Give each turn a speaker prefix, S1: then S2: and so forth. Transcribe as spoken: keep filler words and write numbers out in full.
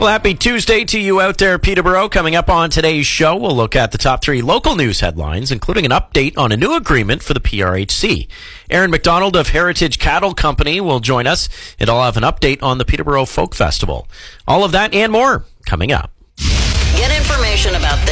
S1: Well, happy Tuesday to you out there, Peterborough. Coming up on today's show, we'll look at the top three local news headlines, including an update on a new agreement for the P R H C. Aaron McDonald of Heritage Cattle Company will join us, and I'll have an update on the Peterborough Folk Festival. All of that and more coming up.
S2: Get information about this